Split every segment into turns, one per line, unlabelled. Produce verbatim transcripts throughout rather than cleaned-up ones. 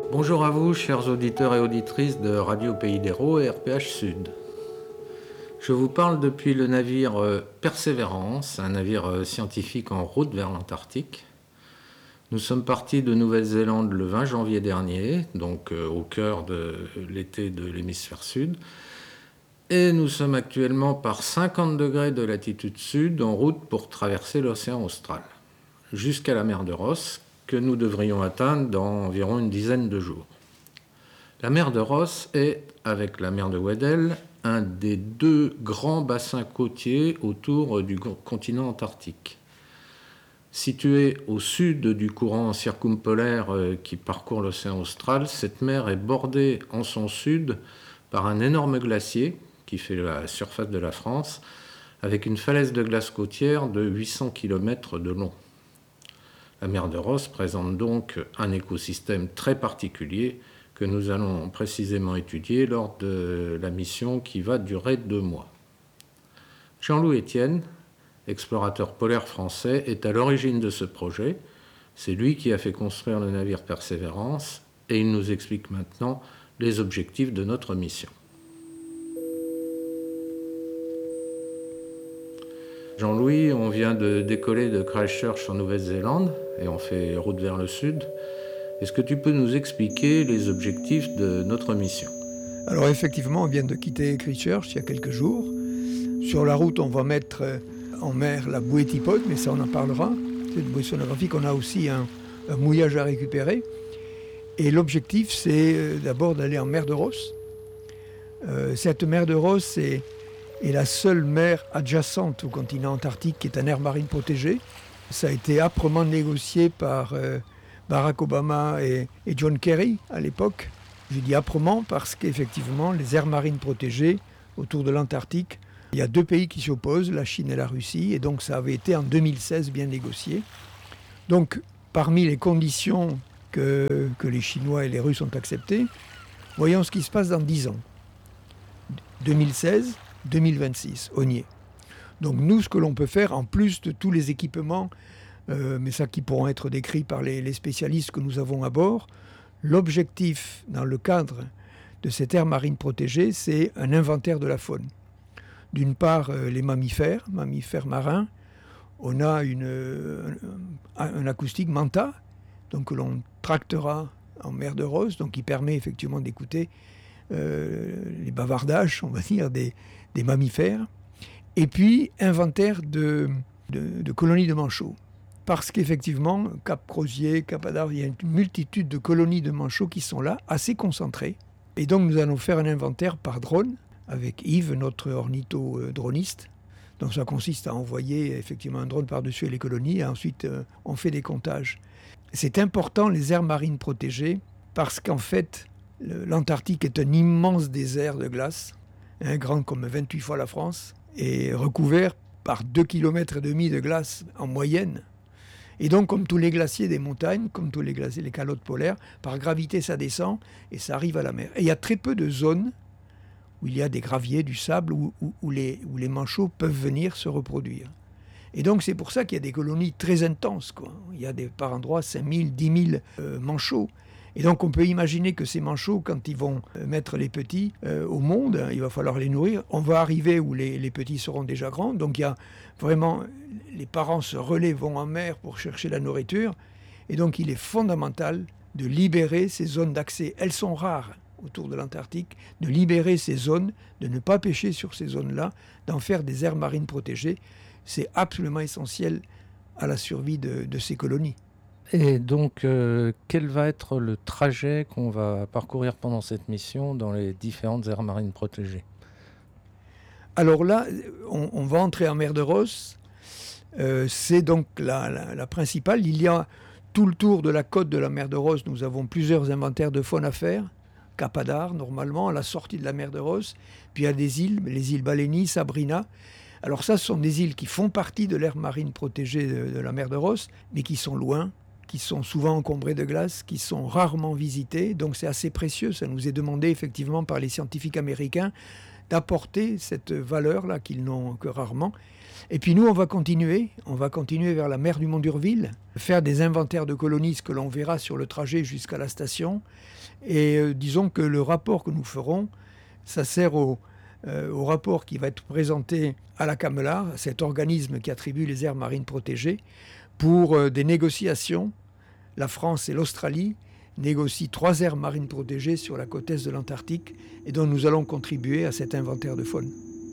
Bonjour à vous, chers auditeurs et auditrices de Radio Pays d'Hérault et R P H Sud. Je vous parle depuis le navire Persévérance, un navire scientifique en route vers l'Antarctique. Nous sommes partis de Nouvelle-Zélande le vingt janvier dernier, donc au cœur de l'été de l'hémisphère sud. Et nous sommes actuellement par cinquante degrés de latitude sud en route pour traverser l'océan austral, jusqu'à la mer de Ross, que nous devrions atteindre dans environ une dizaine de jours. La mer de Ross est, avec la mer de Weddell, un des deux grands bassins côtiers autour du continent antarctique. Située au sud du courant circumpolaire qui parcourt l'océan austral, cette mer est bordée en son sud par un énorme glacier qui fait la surface de la France, avec une falaise de glace côtière de huit cents kilomètres de long. La mer de Ross présente donc un écosystème très particulier que nous allons précisément étudier lors de la mission qui va durer deux mois. Jean-Loup Etienne, explorateur polaire français, est à l'origine de ce projet. C'est lui qui a fait construire le navire Persévérance et il nous explique maintenant les objectifs de notre mission. Jean-Louis, on vient de décoller de Christchurch en Nouvelle-Zélande et on fait route vers le sud. Est-ce que tu peux nous expliquer les objectifs de notre mission ?
Alors effectivement, on vient de quitter Christchurch il y a quelques jours. Sur la route, on va mettre en mer la bouée Tipod, mais ça on en parlera. C'est une bouée sonographique, on a aussi un, un mouillage à récupérer. Et l'objectif, c'est d'abord d'aller en mer de Ross. Euh, cette mer de Ross est... est la seule mer adjacente au continent antarctique qui est une aire marine protégée. Ça a été âprement négocié par euh, Barack Obama et, et John Kerry à l'époque. Je dis âprement parce qu'effectivement, les aires marines protégées autour de l'Antarctique, il y a deux pays qui s'y opposent, la Chine et la Russie, et donc ça avait été en deux mille seize bien négocié. Donc, parmi les conditions que, que les Chinois et les Russes ont acceptées, voyons ce qui se passe dans dix ans. deux mille seize, deux mille vingt-six, on y est. Donc nous, ce que l'on peut faire, en plus de tous les équipements, euh, mais ça qui pourront être décrits par les, les spécialistes que nous avons à bord, l'objectif dans le cadre de cette aire marine protégée, c'est un inventaire de la faune. D'une part, euh, les mammifères, mammifères marins. On a une, un, un acoustique Manta, donc que l'on tractera en mer de Ross, donc qui permet effectivement d'écouter Euh, les bavardages, on va dire, des, des mammifères, et puis inventaire de, de, de colonies de manchots. Parce qu'effectivement, Cap Crozier, Cap Adar, il y a une multitude de colonies de manchots qui sont là, assez concentrées. Et donc nous allons faire un inventaire par drone, avec Yves, notre ornitho-droniste. Donc ça consiste à envoyer effectivement un drone par-dessus les colonies, et ensuite euh, on fait des comptages. C'est important, les aires marines protégées, parce qu'en fait, l'Antarctique est un immense désert de glace, hein, grand comme vingt-huit fois la France, et recouvert par deux kilomètres et demi de glace en moyenne. Et donc, comme tous les glaciers des montagnes, comme tous les glaciers, les calottes polaires, par gravité, ça descend et ça arrive à la mer. Et il y a très peu de zones où il y a des graviers, du sable, où, où, où, les, où les manchots peuvent venir se reproduire. Et donc, c'est pour ça qu'il y a des colonies très intenses, quoi. Il y a des, par endroits cinq mille, dix mille euh, manchots. Et donc on peut imaginer que ces manchots, quand ils vont mettre les petits euh, au monde, il va falloir les nourrir. On va arriver où les, les petits seront déjà grands. Donc il y a vraiment, les parents se relaient, vont en mer pour chercher la nourriture. Et donc il est fondamental de libérer ces zones d'accès. Elles sont rares autour de l'Antarctique, de libérer ces zones, de ne pas pêcher sur ces zones-là, d'en faire des aires marines protégées. C'est absolument essentiel à la survie de, de ces colonies.
Et donc, euh, quel va être le trajet qu'on va parcourir pendant cette mission dans les différentes aires marines protégées ?
Alors là, on, on va entrer en mer de Ross. Euh, c'est donc la, la, la principale. Il y a tout le tour de la côte de la mer de Ross. Nous avons plusieurs inventaires de faune à faire. Cap Adar, normalement, à la sortie de la mer de Ross. Puis il y a des îles, les îles Balénie, Sabrina. Alors ça, ce sont des îles qui font partie de l'aire marine protégée de, de la mer de Ross, mais qui sont loin, qui sont souvent encombrés de glace, qui sont rarement visités. Donc c'est assez précieux. Ça nous est demandé effectivement par les scientifiques américains. d'apporter cette valeur-là qu'ils n'ont que rarement. Et puis nous, on va continuer, on va continuer vers la mer du Mont d'Urville, faire des inventaires de colonies, ce que l'on verra sur le trajet jusqu'à la station. Et euh, disons que le rapport que nous ferons, ça sert au, euh, au rapport qui va être présenté à la CAMELAR, cet organisme qui attribue les aires marines protégées, pour euh, des négociations. La France et l'Australie négocient trois aires marines protégées sur la côte est de l'Antarctique et dont nous allons contribuer à cet inventaire de faune.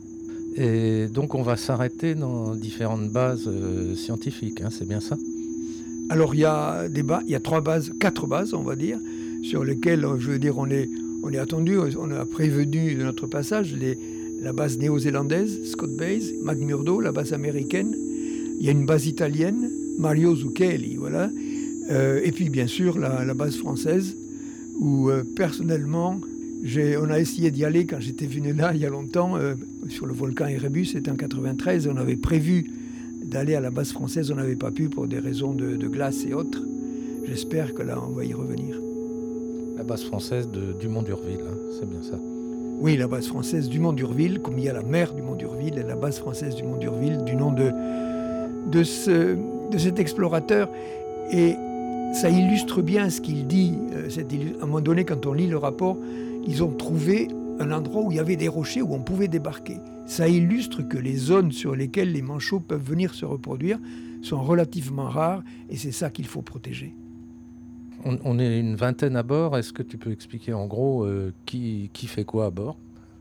Et donc on va s'arrêter dans différentes bases euh, scientifiques, hein, c'est bien ça?
Alors il y a des ba- il y a trois bases, quatre bases on va dire, sur lesquelles je veux dire on est, on est attendu, on a prévenu de notre passage les, la base néo-zélandaise, Scott Base, McMurdo, la base américaine, il y a une base italienne, Mario Zucchelli, voilà, euh, et puis bien sûr la, la base française, où euh, personnellement, j'ai, on a essayé d'y aller quand j'étais venu là il y a longtemps, euh, sur le volcan Erebus, c'était en quatre-vingt-treize, on avait prévu d'aller à la base française, on n'avait pas pu pour des raisons de, de glace et autres. J'espère que là, on va y revenir.
La base française de, du Mont d'Urville, hein, c'est bien ça?
Oui, la base française du Mont d'Urville, comme il y a la mer du Mont d'Urville, et la base française du Mont d'Urville, du nom de, de, ce, de cet explorateur. Et ça illustre bien ce qu'il dit. À un moment donné, quand on lit le rapport, ils ont trouvé un endroit où il y avait des rochers où on pouvait débarquer. Ça illustre que les zones sur lesquelles les manchots peuvent venir se reproduire sont relativement rares et c'est ça qu'il faut protéger.
On, on est une vingtaine à bord. Est-ce que tu peux expliquer en gros euh, qui, qui fait quoi à bord?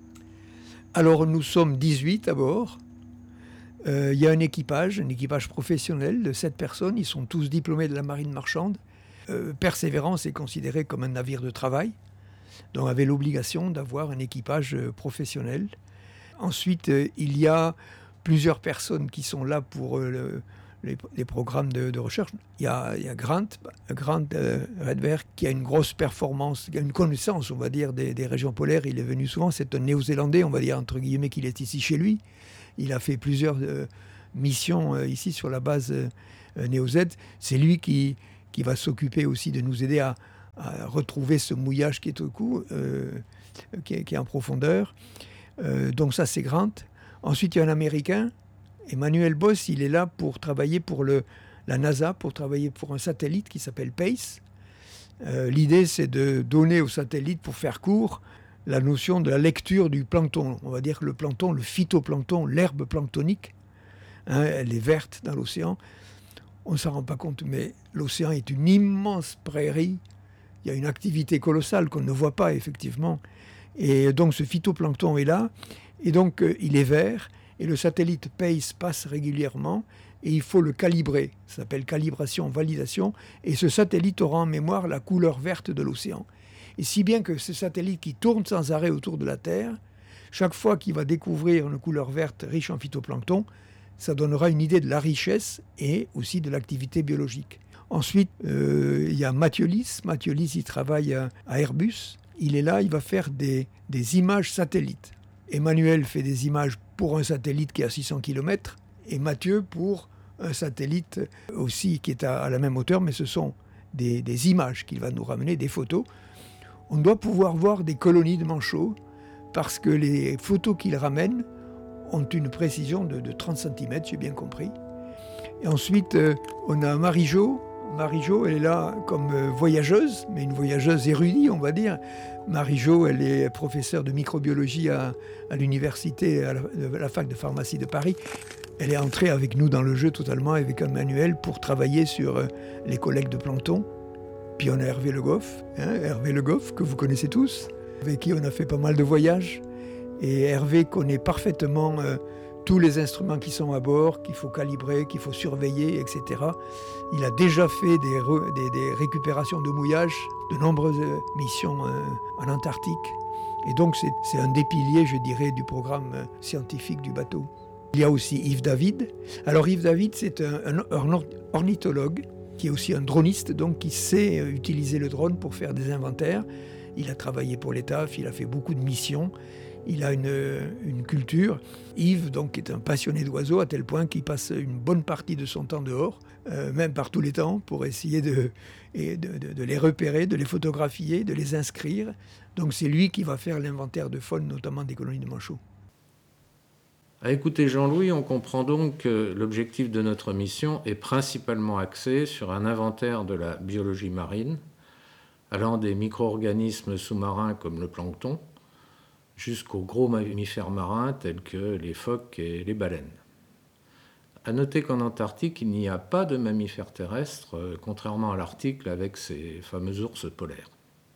Alors nous sommes dix-huit à bord. Euh, il y a un équipage, un équipage professionnel de sept personnes. Ils sont tous diplômés de la marine marchande. Euh, Persévérance est considéré comme un navire de travail, donc avait l'obligation d'avoir un équipage professionnel. Ensuite, euh, il y a plusieurs personnes qui sont là pour euh, le, les, les programmes de, de recherche. Il y a, il y a Grant, Grant euh, Redberg, qui a une grosse performance, qui a une connaissance, on va dire, des, des régions polaires. Il est venu souvent, c'est un Néo-Zélandais, on va dire, entre guillemets, qu'il est ici chez lui. Il a fait plusieurs euh, missions euh, ici sur la base euh, Néo-Z. C'est lui qui, qui va s'occuper aussi de nous aider à, à retrouver ce mouillage qui est au cou, euh, qui, est, qui est en profondeur. Euh, donc ça, c'est Grant. Ensuite, il y a un Américain, Emmanuel Boss, il est là pour travailler pour le, la NASA, pour travailler pour un satellite qui s'appelle PACE. Euh, l'idée, c'est de donner au satellite, pour faire court, la notion de la lecture du plancton. On va dire que le plancton, le phytoplancton, l'herbe planctonique, hein, elle est verte dans l'océan. On ne s'en rend pas compte, mais l'océan est une immense prairie. Il y a une activité colossale qu'on ne voit pas, effectivement. Et donc ce phytoplancton est là, et donc euh, il est vert, et le satellite PACE passe régulièrement, et il faut le calibrer. Ça s'appelle calibration, validation, et ce satellite aura en mémoire la couleur verte de l'océan. Et si bien que ce satellite qui tourne sans arrêt autour de la Terre, chaque fois qu'il va découvrir une couleur verte riche en phytoplancton, ça donnera une idée de la richesse et aussi de l'activité biologique. Ensuite, euh, il y a Mathieu Lys. Mathieu Lys, il travaille à, à Airbus. Il est là, il va faire des, des images satellites. Emmanuel fait des images pour un satellite qui est à six cents kilomètres et Mathieu pour un satellite aussi qui est à, à la même hauteur, mais ce sont des, des images qu'il va nous ramener, des photos. On doit pouvoir voir des colonies de manchots parce que les photos qu'il ramène ont une précision de, de trente centimètres, j'ai bien compris. Et ensuite, euh, on a Marie-Jo. Marie-Jo, elle est là comme euh, voyageuse, mais une voyageuse érudite, on va dire. Marie-Jo, elle est professeure de microbiologie à, à l'université, à la, à la fac de pharmacie de Paris. Elle est entrée avec nous dans le jeu totalement, avec un manuel pour travailler sur euh, les collectes de plancton. Puis on a Hervé Le Goff, hein, Hervé Le Goff, que vous connaissez tous, avec qui on a fait pas mal de voyages. Et Hervé connaît parfaitement euh, tous les instruments qui sont à bord, qu'il faut calibrer, qu'il faut surveiller, et cetera. Il a déjà fait des, re, des, des récupérations de mouillage, de nombreuses missions euh, en Antarctique. Et donc c'est, c'est un des piliers, je dirais, du programme euh, scientifique du bateau. Il y a aussi Yves David. Alors Yves David, c'est un, un, un ornithologue qui est aussi un droniste, donc qui sait euh, utiliser le drone pour faire des inventaires. Il a travaillé pour l'État, il a fait beaucoup de missions. il a une, une culture. Yves donc, est un passionné d'oiseaux à tel point qu'il passe une bonne partie de son temps dehors, euh, même par tous les temps, pour essayer de, et de, de, de les repérer, de les photographier, de les inscrire. Donc c'est lui qui va faire l'inventaire de faune, notamment des colonies de manchots.
À écouter Jean-Louis, on comprend donc que l'objectif de notre mission est principalement axé sur un inventaire de la biologie marine, allant des micro-organismes sous-marins comme le plancton, jusqu'aux gros mammifères marins tels que les phoques et les baleines. À noter qu'en Antarctique, il n'y a pas de mammifères terrestres, contrairement à l'Arctique avec ses fameux ours polaires.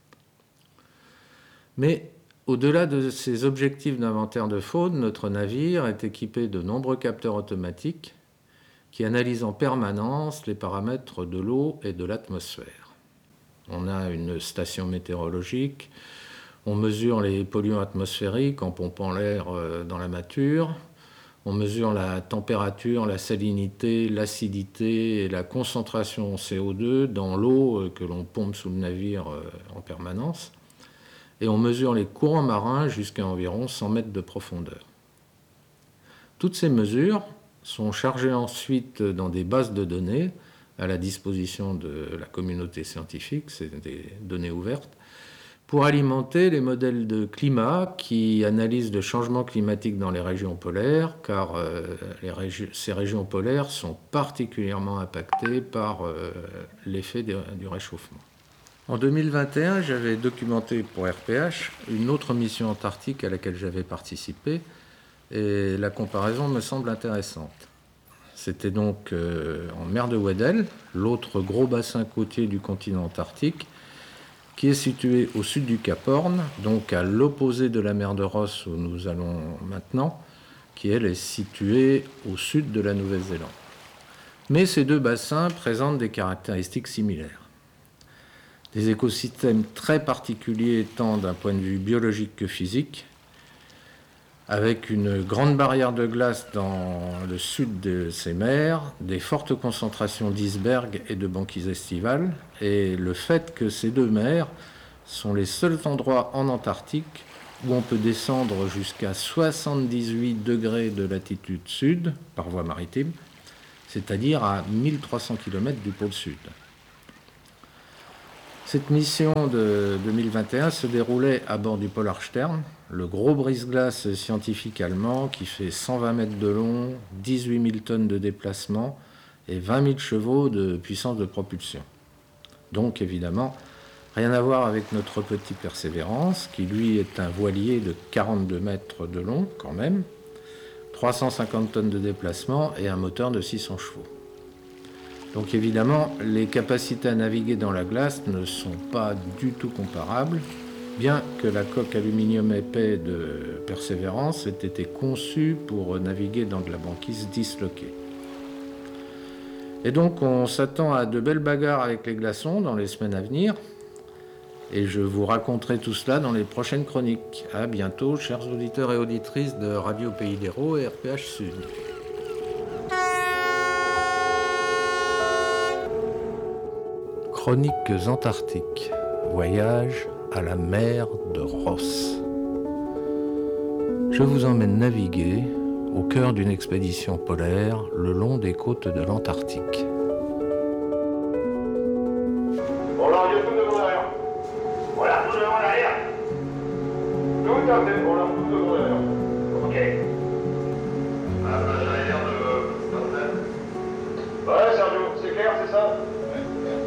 Mais au-delà de ces objectifs d'inventaire de faune, notre navire est équipé de nombreux capteurs automatiques qui analysent en permanence les paramètres de l'eau et de l'atmosphère. On a une station météorologique, on mesure les polluants atmosphériques en pompant l'air dans la mâture, on mesure la température, la salinité, l'acidité et la concentration en C O deux dans l'eau que l'on pompe sous le navire en permanence. Et on mesure les courants marins jusqu'à environ cent mètres de profondeur. Toutes ces mesures sont chargées ensuite dans des bases de données à la disposition de la communauté scientifique, c'est des données ouvertes, pour alimenter les modèles de climat qui analysent le changement climatique dans les régions polaires, car euh, les régi- ces régions polaires sont particulièrement impactées par euh, l'effet de, du réchauffement. En deux mille vingt et un, j'avais documenté pour R P H une autre mission antarctique à laquelle j'avais participé, et la comparaison me semble intéressante. C'était donc euh, en mer de Weddell, l'autre gros bassin côtier du continent antarctique, qui est situé au sud du Cap Horn, donc à l'opposé de la mer de Ross où nous allons maintenant, qui elle est située au sud de la Nouvelle-Zélande. Mais ces deux bassins présentent des caractéristiques similaires. Des écosystèmes très particuliers tant d'un point de vue biologique que physique, avec une grande barrière de glace dans le sud de ces mers, des fortes concentrations d'icebergs et de banquises estivales, et le fait que ces deux mers sont les seuls endroits en Antarctique où on peut descendre jusqu'à soixante-dix-huit degrés de latitude sud par voie maritime, c'est-à-dire à mille trois cents kilomètres du pôle sud. Cette mission de deux mille vingt et un se déroulait à bord du Polarstern, le gros brise-glace scientifique allemand qui fait cent vingt mètres de long, dix-huit mille tonnes de déplacement et vingt mille chevaux de puissance de propulsion. Donc évidemment, rien à voir avec notre petit Persévérance, qui lui est un voilier de quarante-deux mètres de long quand même, trois cent cinquante tonnes de déplacement et un moteur de six cents chevaux. Donc évidemment, les capacités à naviguer dans la glace ne sont pas du tout comparables, bien que la coque aluminium épais de Persévérance ait été conçue pour naviguer dans de la banquise disloquée. Et donc on s'attend à de belles bagarres avec les glaçons dans les semaines à venir, et je vous raconterai tout cela dans les prochaines chroniques. À bientôt, chers auditeurs et auditrices de Radio Pays d'Hérault et R P H Sud. Chroniques antarctiques, voyage à la mer de Ross. Je vous emmène naviguer au cœur d'une expédition polaire le long des côtes de l'Antarctique.
Bon, là, il y a tout devant derrière. Voilà, tout devant derrière. Tout à fait, voilà, tout devant derrière. Ok. Ah, voilà.